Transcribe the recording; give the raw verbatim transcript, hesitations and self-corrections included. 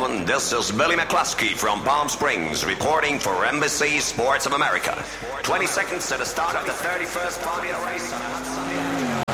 gentlemen, this is Billy McCluskey from Palm Springs reporting for N B C Sports of America. twenty seconds to the start of the thirty-first Formula race on a hot Sunday afternoon.